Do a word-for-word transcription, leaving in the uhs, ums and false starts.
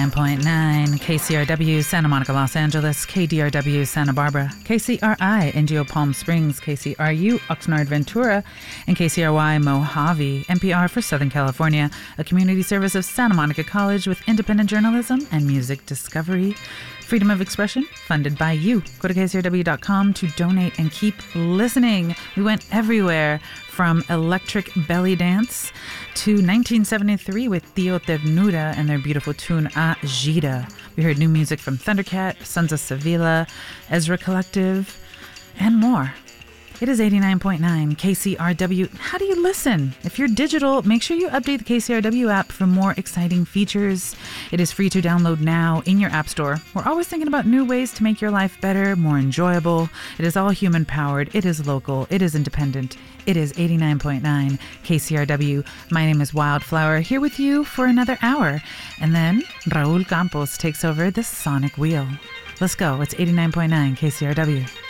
nine point nine K C R W Santa Monica, Los Angeles, K D R W Santa Barbara, K C R I N G O Palm Springs, K C R U Oxnard Ventura, and K C R Y Mojave. N P R for Southern California, a community service of Santa Monica College with independent journalism and music discovery. Freedom of expression, funded by you. Go to K C R W dot com to donate and keep listening. We went everywhere, from Electric Belly Dance to nineteen seventy-three with Tio Ternura and their beautiful tune A Gira. We heard new music from Thundercat, Sons of Sevilla, Ezra Collective, and more. It is eighty-nine point nine K C R W. How do you listen? If you're digital, make sure you update the K C R W app for more exciting features. It is free to download now in your app store. We're always thinking about new ways to make your life better, more enjoyable. It is all human-powered. It is local. It is independent. It is eighty-nine point nine K C R W. My name is Wildflower, here with you for another hour. And then Raul Campos takes over the sonic wheel. Let's go. It's eighty-nine point nine K C R W.